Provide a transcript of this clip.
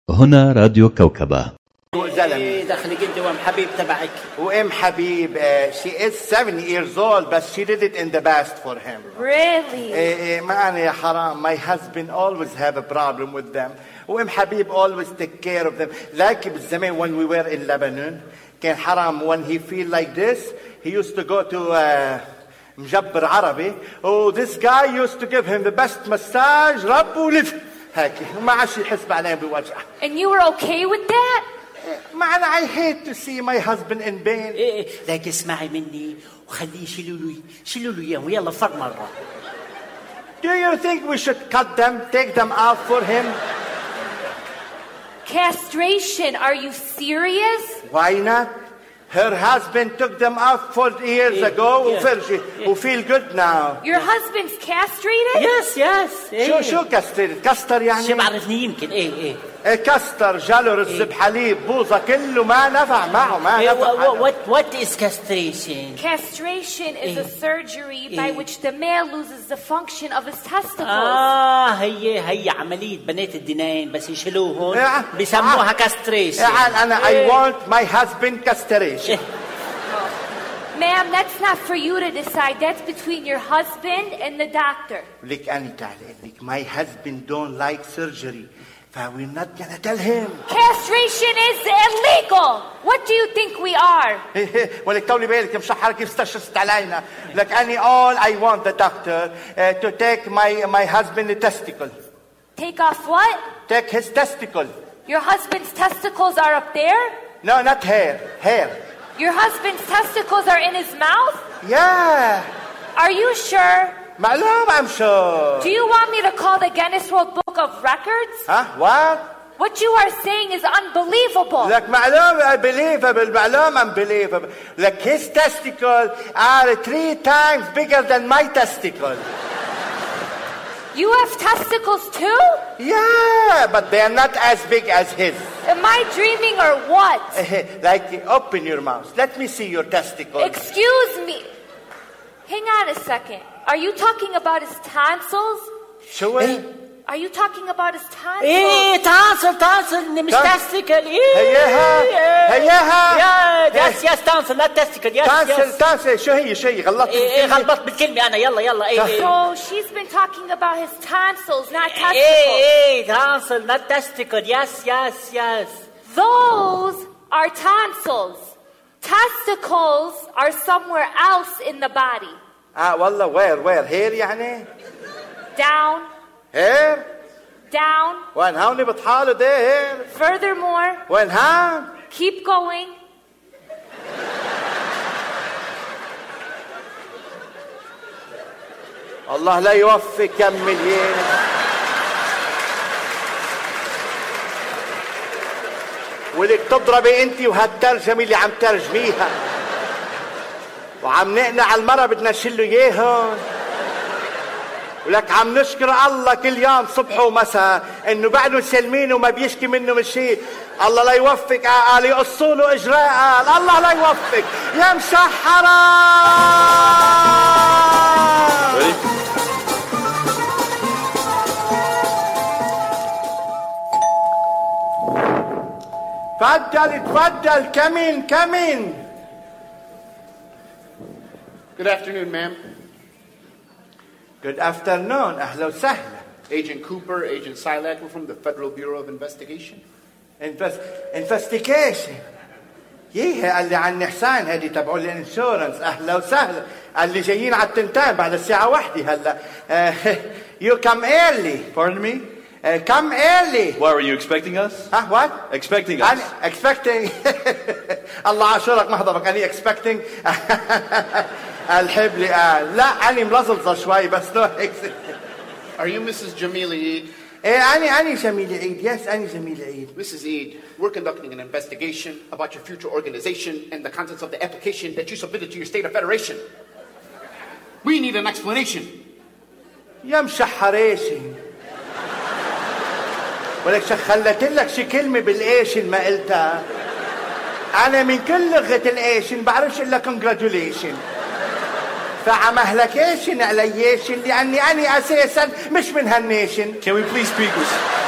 هنا راديو كوكبة. ايه دخلك انت وام حبيب تبعك؟ وام حبيب she is 7 years old but she did it in the past for him. Really? ما أنا يا حرام, my husband always have a problem with them. وام حبيب always take care of them. Like بالزمان when we were in Lebanon كان حرام when he feel like this he used to go to مجبر عربي. Oh, this guy used to give him the best massage, رب ولف هيك ما عادش يحس بعدين بوجع. And you were okay with that? معنى I hate to see my husband in pain. ايه لك اسمعي مني وخليه شيلوا له اياه ويلا فر مرة. Do you think we should cut them, take them out for him? Castration, are you serious? Why not? Her husband took them out 4 years ago وفرجي وfeel good now. Your husband's castrated? Yes. شو كستر؟ كستر يعني؟ شو بعرفني يمكن ايه كستر جاله رز بحليب بوظة كله ما نفع معه ما نفع. What is castration? Castration is a surgery by which the male loses the function of his testicles. هي عملية بنات الدينين بس يشيلوهن بيسموها castration. أنا I want my husband castration. Ma'am, that's not for you to decide. That's between your husband and the doctor. لك أنا تعالي لك my husband don't like surgery. We're not gonna tell him. Castration is illegal. What do you think we are? ولك طولي بالك مشحرة كيف استشرت علينا. لك أني all I want the doctor to take my husband's testicle. Take off what? Take his testicle. Your husband's testicles are up there? No, not hair. Your husband's testicles are in his mouth? Yeah. Are you sure? معلوم I'm sure. Do you want me to call the Guinness World Book of Records? Huh? What? What you are saying is unbelievable. Like معلوم unbelievable. معلوم unbelievable. Like his testicles are 3 times bigger than my testicle. You have testicles too? Yeah, but they are not as big as his. Am I dreaming or what? Like open your mouth. Let me see your testicles. Excuse me. Hang on a second. Are you talking about his tonsils? شو ايه؟ Are you talking about his tonsils? ايه تانسل مش testicle. هياها yes tonsil not testicle. yes تانسل شو هي غلطت غلطت بالكلمة أنا يلا So she's been talking about his tonsils not testicles. tonsil not testicle. yes Those are tonsils. Testicles are somewhere else in the body. والله where here يعني Down. here Down. وين هوني بطحاله ده here Furthermore. وين ها Keep going. الله لا يوفق كملين. ولك تضربي انت وهالترجمه اللي عم ترجميها وعم نقنع المرة بدنا نشيله اياهم. ولك عم نشكر الله كل يوم صبح ومساء انه بعده سلمين وما بيشكي منه من شيء. الله لا يوفق قال يقصوا له اجراء. الله لا يوفق يا مشحرة. تفضل come in. Good afternoon, ma'am. Good afternoon. أهلا وسهلا. Agent Cooper, Agent Silac, we're from the Federal Bureau of Investigation. Investigation. قال لي عن حسان هذه تبعوا الانشورنس. أهلا وسهلا. قال لي جايين على التنتين بعد الساعة 1 هلا. You come early. Pardon me? Come early. Why were you expecting us? What? Expecting us. Expecting. الله عاشورك محضرك. أنا expecting. الحبلي قال لا أنا ملظلظة شوي بس no. Are you Mrs. Jamila Eid? أنا جميل عيد. Yes, أنا جميل عيد. Mrs. Eid, we're conducting an investigation about your future organization and the contents of the application that you submitted to your state of federation. We need an explanation. يا مشحريشي. ولك خلت لك شي كلمة بالإيشن ما قلتها. أنا من كل لغة الإيشن بعرفش إلا congratulation. فعمهلكيشن عليشن لأني أنا أساسا مش من هالنيشن. Can we please speak with